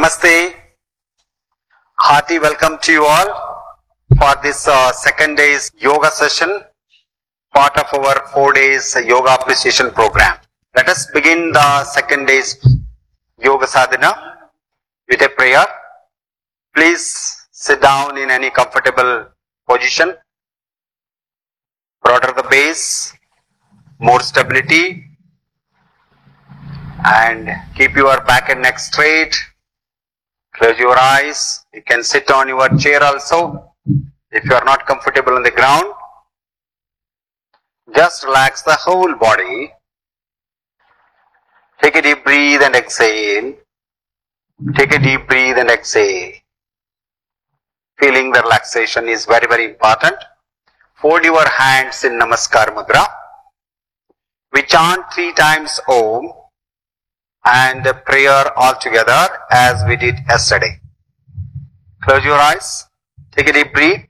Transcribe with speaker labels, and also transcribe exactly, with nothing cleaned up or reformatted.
Speaker 1: Namaste. Hearty welcome to you all for this uh, second day's yoga session, part of our four days yoga appreciation program. Let us begin the second day's yoga sadhana with a prayer. Please sit down in any comfortable position. Broader the base, more stability, and keep your back and neck straight. Close your eyes. You can sit on your chair also. If you are not comfortable on the ground, just relax the whole body. Take a deep breath and exhale. Take a deep breath and exhale. Feeling the relaxation is very, very important. Fold your hands in Namaskar Mudra. We chant three times Om and prayer all together as we did yesterday. Close your eyes. Take a deep breath.